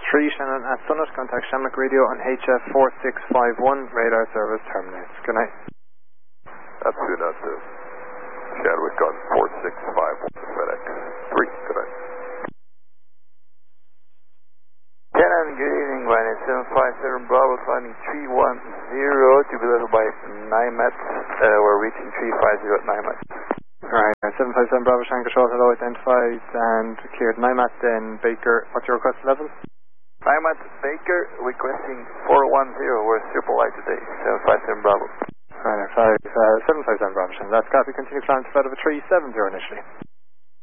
3 Shannon at Summit. Contact Shamrock Radio on HF 4651. Radar service terminates. Good night. That's good enough to Chadwick on 4651 FedEx 3. Good night. Shannon, good evening. Line 757 Bravo, climbing 310 to be leveled by NIMAT. We're reaching 350 at NIMAT. Alright, 757 Bravo, Shannon Control, hello, identified and cleared. NIMAT, then Baker. What's your request level? NIMAT Baker, requesting 410. We're super light today. 757 Bravo. Alright, 757 Bravo, Shannon. That's copy. Continue climb to flight of 370 initially.